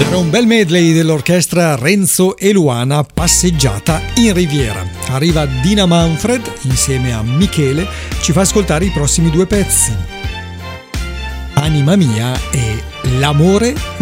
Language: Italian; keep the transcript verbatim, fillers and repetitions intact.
Era un bel medley dell'orchestra Renzo e Luana, Passeggiata in Riviera. Arriva Dina Manfred insieme a Michele, ci fa ascoltare i prossimi due pezzi: Anima mia e L'amore